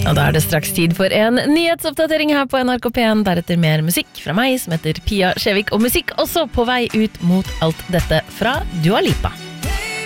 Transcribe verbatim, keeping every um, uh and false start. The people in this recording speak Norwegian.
Og da er det straks tid for en nyhetsoppdatering her på N R K P en, deretter mer musikk fra meg, som heter Pia Skjevik, og musikk også på vei ut mot alt dette fra Dua Lipa.